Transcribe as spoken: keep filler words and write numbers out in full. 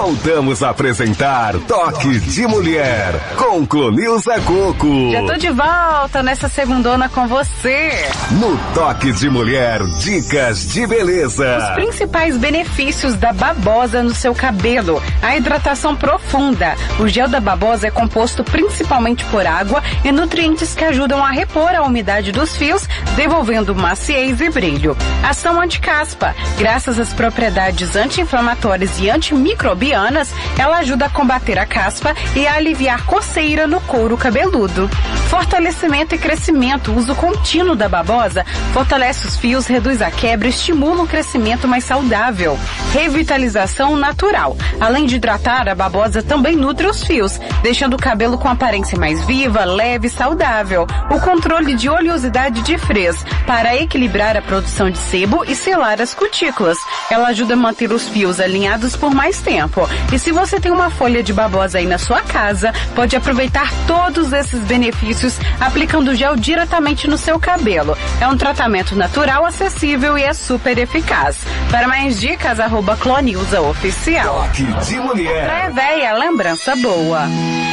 Voltamos a apresentar Toque de Mulher com Clonilza Coco. Já tô de volta nessa segundona com você. No Toque de Mulher, dicas de beleza. Os principais benefícios da babosa no seu cabelo. A hidratação profunda. O gel da babosa é composto principalmente por água e nutrientes que ajudam a repor a umidade dos fios, devolvendo maciez e brilho. Ação anti-caspa. Graças às propriedades anti-inflamatórias e antimicrobianas, ela ajuda a combater a caspa e a aliviar coceira no couro cabeludo. Fortalecimento e crescimento. O uso contínuo da babosa fortalece os fios, reduz a quebra e estimula um crescimento mais saudável. Revitalização natural. Além de hidratar, a babosa também nutre os fios, deixando o cabelo com aparência mais viva, leve e saudável. O controle de oleosidade de frizz, para equilibrar a produção de sebo e selar as cutículas. Ela ajuda a manter os fios alinhados por mais tempo. E se você tem uma folha de babosa aí na sua casa, pode aproveitar todos esses benefícios aplicando o gel diretamente no seu cabelo. É um tratamento natural, acessível e é super eficaz. Para mais dicas, arroba Clonilza Oficial. Toque de Mulher. Praia Véia, lembrança boa.